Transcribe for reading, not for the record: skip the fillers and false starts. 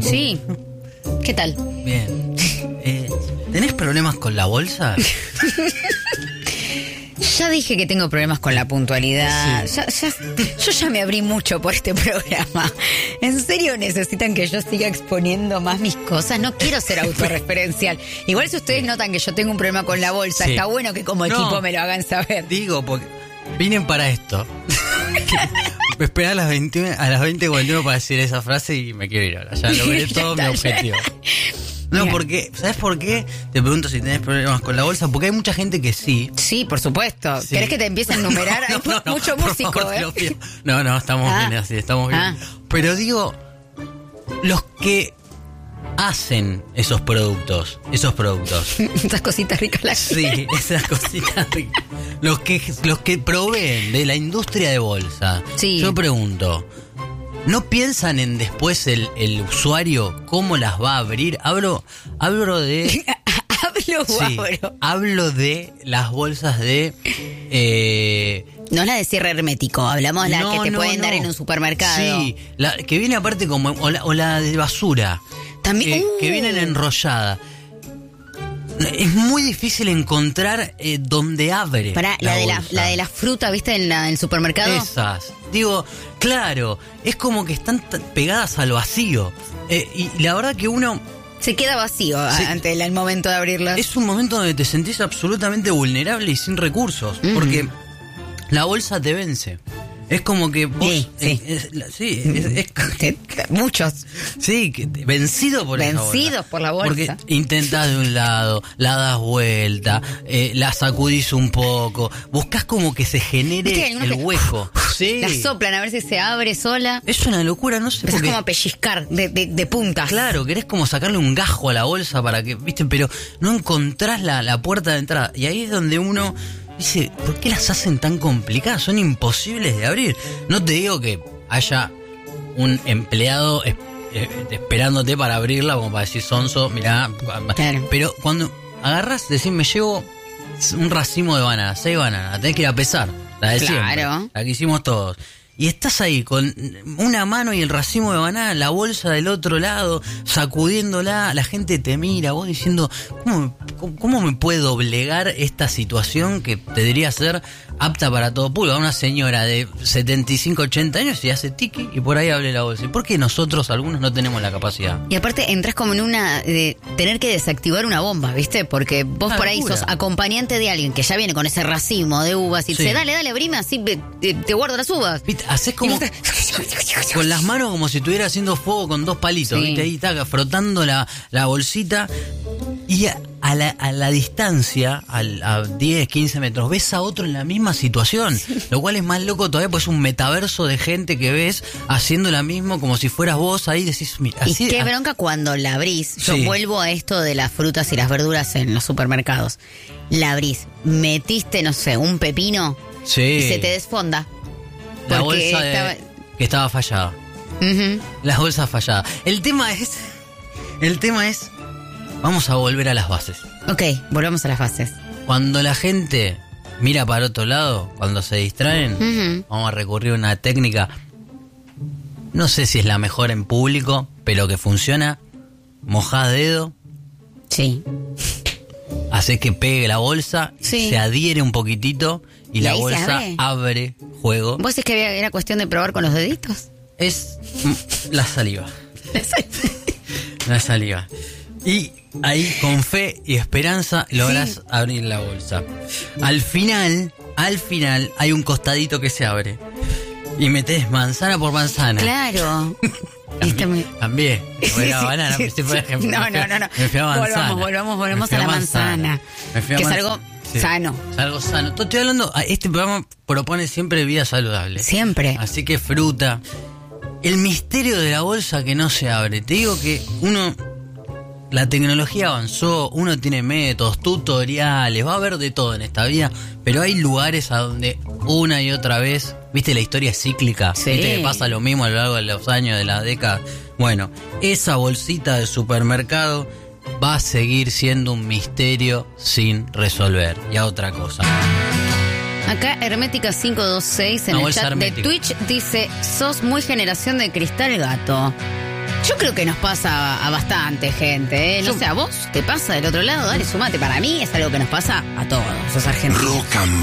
Sí. ¿Qué tal? Bien. ¿Tenés problemas con la bolsa? Ya dije que tengo problemas con la puntualidad. Sí. Yo ya me abrí mucho por este programa. ¿En serio necesitan que yo siga exponiendo más mis cosas? No quiero ser autorreferencial. Igual si ustedes notan que yo tengo un problema con la bolsa, Sí. está bueno que como equipo me lo hagan saber. Digo, porque vienen para esto. Me esperé a las 20:41 para decir esa frase y me quiero ir ahora. Ya logré todo mi objetivo. No, Bien. porque, ¿sabes por qué? Te pregunto si tenés problemas con la bolsa, porque hay mucha gente que sí. Sí, por supuesto. Sí. ¿Querés que te empiece a enumerar? Hay mucho por músico, favor, te lo pido. No, estamos bien así, estamos bien. Pero digo, los que hacen esos productos. Esas cositas ricas las Sí, esas cositas. Los que proveen de la industria de bolsa. Sí. Yo pregunto, ¿no piensan en después el usuario cómo las va a abrir? Hablo de... Hablo de las bolsas de... No es la de cierre hermético, hablamos la que te pueden dar en un supermercado. Sí, la que viene aparte como... O la de basura. También... Que vienen enrollada. Es muy difícil encontrar donde abre. La de la fruta, ¿viste? En el supermercado. Esas. Digo, claro, es como que están pegadas al vacío. Y la verdad que uno... Se queda vacío ante el momento de abrirlas. Es un momento donde te sentís absolutamente vulnerable y sin recursos. Porque la bolsa te vence. Es como que vos... Muchos. Sí, vencido por esa bolsa. Vencidos por la bolsa. Porque intentás de un lado, la das vuelta, la sacudís un poco, buscás como que se genere el hueco. Sí. La soplan a ver si se abre sola. Es una locura, no sé. Empezás como a pellizcar de puntas. Claro, querés como sacarle un gajo a la bolsa para que, viste, pero no encontrás la puerta de entrada. Y ahí es donde uno... dice, ¿por qué las hacen tan complicadas? Son imposibles de abrir. No te digo que haya un empleado esperándote para abrirla, como para decir, sonso, mirá. Claro. Pero cuando agarras, decís, me llevo un racimo de bananas, 6 bananas, tenés que ir a pesar, la de siempre, la que hicimos todos. Y estás ahí con una mano y el racimo de banana, la bolsa del otro lado, sacudiéndola, la gente te mira, vos diciendo, ¿cómo me puede doblegar esta situación que debería ser apta para todo público? A una señora de 75, 80 años y hace tiki y por ahí abre la bolsa. ¿Y por qué nosotros, algunos, no tenemos la capacidad? Y aparte entras como en una de tener que desactivar una bomba, ¿viste? Porque vos por ahí sos acompañante de alguien que ya viene con ese racimo de uvas y te dice, dale, abrime, así te guardo las uvas. ¿Viste? Haces como con las manos como si estuviera haciendo fuego con 2 palitos, ¿viste? Ahí está frotando la bolsita y a la distancia, a 10, 15 metros, ves a otro en la misma situación, lo cual es más loco todavía, pues es un metaverso de gente que ves haciendo lo mismo como si fueras vos ahí, decís, mira, así, y qué bronca cuando la abrís. Yo vuelvo a esto de las frutas y las verduras en los supermercados. La abrís, metiste, no sé, un pepino y se te desfonda. La bolsa que estaba fallada. La bolsa fallada. El tema es, vamos a volver a las bases. Ok, volvamos a las bases. Cuando la gente mira para otro lado, cuando se distraen, vamos a recurrir a una técnica, no sé si es la mejor en público, pero que funciona. Mojás dedo. Sí. Haces que pegue la bolsa, se adhiere un poquitito y la bolsa abre juego. ¿Vos decís que era cuestión de probar con los deditos? Es la saliva. La saliva. Y ahí, con fe y esperanza, lográs abrir la bolsa. Al final, hay un costadito que se abre. Y metés manzana por manzana. Claro. También. La banana, por ejemplo. No. Me fui a manzana. Volvamos a la manzana. Que es algo sano. Es algo sano. Estoy hablando, este programa propone siempre vida saludable. Siempre. Así que fruta. El misterio de la bolsa que no se abre. Te digo que la tecnología avanzó, uno tiene métodos, tutoriales, va a haber de todo en esta vida, pero hay lugares a donde una y otra vez, ¿viste? La historia es cíclica, ¿viste? Que pasa lo mismo a lo largo de los años, de la década. Bueno, esa bolsita de supermercado va a seguir siendo un misterio sin resolver. Y a otra cosa. Acá Hermética 526 en el chat de Twitch dice, sos muy generación de Cristal Gato. Yo creo que nos pasa a bastante gente, ¿eh? No sé, ¿a vos te pasa del otro lado? Dale, sumate. Para mí es algo que nos pasa a todos los argentinos.